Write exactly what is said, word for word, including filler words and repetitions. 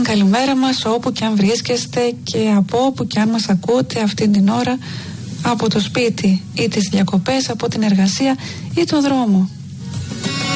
καλημέρα μας όπου και αν βρίσκεστε και από όπου και αν μας ακούτε αυτήν την ώρα, από το σπίτι ή τις διακοπές, από την εργασία ή το δρόμο.